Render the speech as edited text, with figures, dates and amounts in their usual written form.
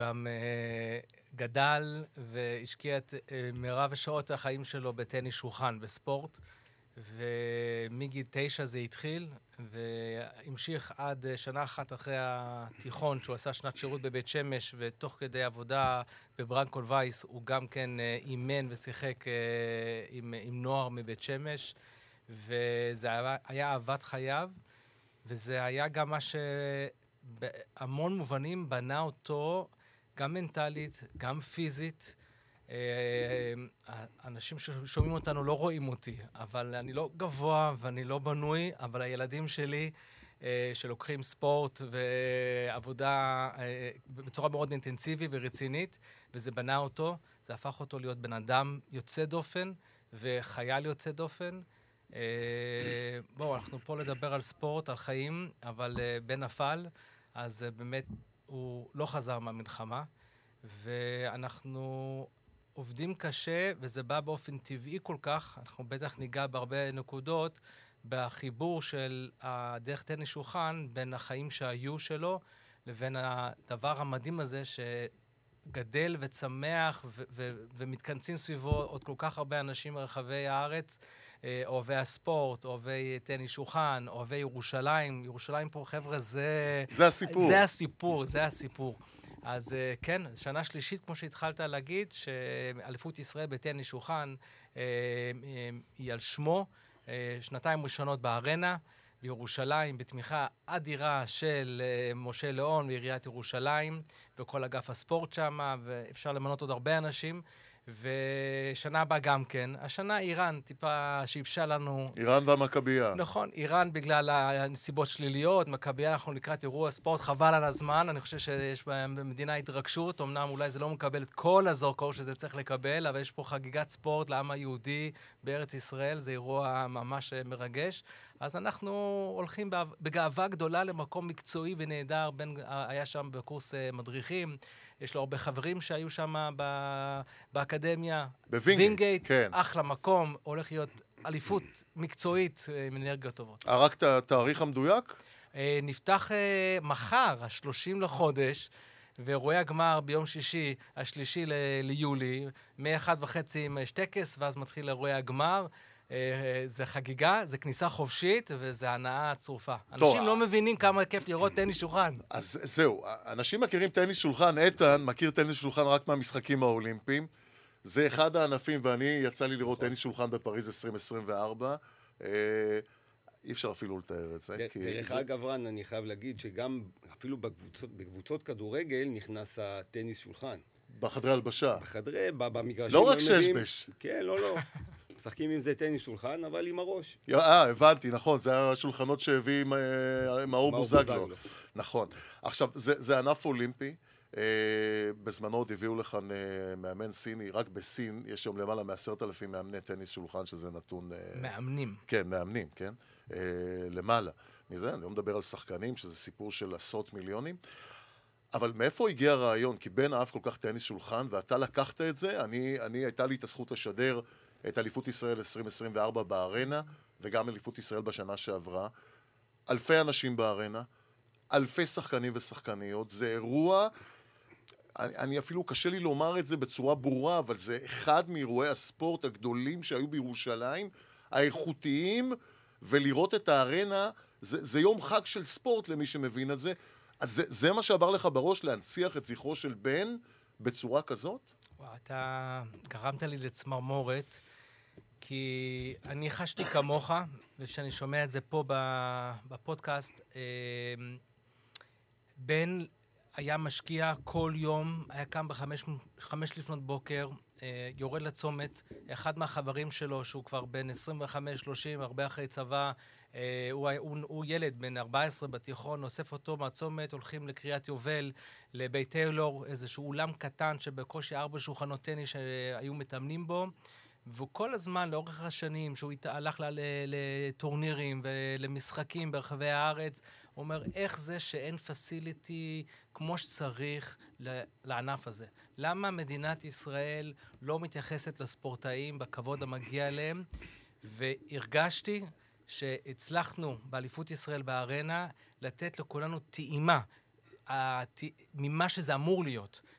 גם גדל והשקיע את מרב שעות החיים שלו בטניס שולחן, בספורט, ומגיל 9 זה התחיל, והמשיך עד שנה אחת אחרי התיכון, שהוא עשה שנת שירות בבית שמש, ותוך כדי עבודה בברנקול וייס, הוא גם כן אימן ושיחק עם נוער מבית שמש, וזה היה אהבת חייו, וזה היה גם מה שבהמון מובנים בנה אותו, גם מנטלית, גם פיזית. אנשים ששומעים אותנו לא רואים אותי, אבל אני לא גבוה ואני לא בנוי, אבל הילדים שלי שלוקחים ספורט ועבודה בצורה מאוד אינטנסיבית ורצינית, וזה בנה אותו, זה הפך אותו להיות בן אדם יוצא דופן וחייל יוצא דופן. בואו, אנחנו פה לדבר על ספורט, על חיים, אבל בן נפל, אז באמת הוא לא חזר מהמלחמה, ואנחנו עובדים קשה, וזה בא באופן טבעי כל כך, אנחנו בטח ניגע בהרבה נקודות, בחיבור של הדרך טניס שולחן, בין החיים שהיו שלו, לבין הדבר המדהים הזה שגדל וצמח ומתכנסים סביבו עוד כל כך הרבה אנשים מרחבי הארץ, אוהבי הספורט, אוהבי טניס שולחן, אוהבי ירושלים. ירושלים פה, חבר'ה, זה הסיפור. זה הסיפור. אז כן, שנה שלישית, כמו שהתחלת להגיד, שאליפות ישראל בטניס שולחן היא על שמו, שנתיים ראשונות בארנה, בירושלים, בתמיכה אדירה של משה ליאון ועיריית ירושלים, וכל אגף הספורט שם, ואפשר למנות עוד הרבה אנשים, ושנה הבאה גם כן. השנה איראן טיפה שיבשה לנו. איראן והמכבייה. נכון, איראן בגלל הנסיבות שליליות, מכבייה אנחנו לקראת אירוע ספורט, חבל על הזמן, אני חושב שיש במדינה התרגשות, אמנם אולי זה לא מקבל את כל הזרקור שזה צריך לקבל, אבל יש פה חגיגת ספורט לעם היהודי בארץ ישראל, זה אירוע ממש מרגש. אז אנחנו הולכים בגאווה גדולה למקום מקצועי ונהדר, היה שם בקורס מדריכים, יש לו הרבה חברים שהיו שם באקדמיה. בווינגייט, כן. אחלה מקום, הולך להיות אליפות מקצועית עם אנרגיות טובות. רק את התאריך המדויק? נפתח מחר, ה-30 לחודש, ואירועי הגמר ביום שישי, השלישי ליולי, מ-1:30 עם טקס, ואז מתחיל אירועי הגמר. זה חגיגה, זה כניסה חופשית, וזה הנאה צרופה. אנשים לא מבינים כמה כיף לראות טניס שולחן. אז זהו, אנשים מכירים טניס שולחן, איתן מכיר טניס שולחן רק מהמשחקים האולימפיים. זה אחד הענפים, ואני יצא לי לראות טניס שולחן בפריז 2024. אי אפשר אפילו לתאר את זה. דרך אגב, רן, אני חייב להגיד שגם אפילו בקבוצות כדורגל נכנס הטניס שולחן. בחדרי הלבשה. במגרשים. לא רק ששבש. כן, לא. משחקים עם זה טניס שולחן, אבל עם הראש. הבנתי, נכון, זה השולחנות שהביא מאור בוזגלו. נכון. עכשיו, זה ענף אולימפי. בזמנו עוד הביאו לכאן מאמן סיני, רק בסין יש היום למעלה מ10,000 מאמני טניס שולחן, שזה נתון... מאמנים. כן, מאמנים, כן. למעלה. מזה, אני לא מדבר על שחקנים, שזה סיפור של עשרות מיליונים. אבל מאיפה הגיע הרעיון? כי בן אהב כל כך טניס שולחן, ואתה לקחת את זה, הייתה לי את הזכות לשדר את אליפות ישראל 2024 בארנה, וגם אליפות ישראל בשנה שעברה. אלפי אנשים בארנה, אלפי שחקנים ושחקניות, זה אירוע, אני אפילו קשה לי לומר את זה בצורה ברורה, אבל זה אחד מאירועי הספורט הגדולים שהיו בירושלים, האיכותיים, ולראות את הארנה, זה יום חג של ספורט למי שמבין את זה. אז זה מה שעבר לך בראש, להנציח את זכרו של בן בצורה כזאת? וואו, אתה גרמת לי לצמרמורת, כי אני חשתי כמוך, ושאני שומע את זה פה בפודקאסט, בן היה משקיע כל יום, היה קם ב5 לפנות בוקר, יורד לצומת, אחד מהחברים שלו, שהוא כבר בן 25-30, הרבה אחרי צבא, הוא ילד בן 14 בתיכון, אוסף אותו מהצומת, הולכים לקריית יובל, לבית טיילור, איזשהו אולם קטן שבקושי 4 שולחנות טניס שהיו מתאמנים בו, וכל הזמן, לאורך השנים, שהוא הלך לטורנירים ולמשחקים ברחבי הארץ, הוא אומר, איך זה שאין פסיליטי כמו שצריך לענף הזה? למה מדינת ישראל לא מתייחסת לספורטאים בכבוד המגיע להם? והרגשתי שהצלחנו באליפות ישראל בארנה לתת לכולנו טעימה ממה שזה אמור להיות.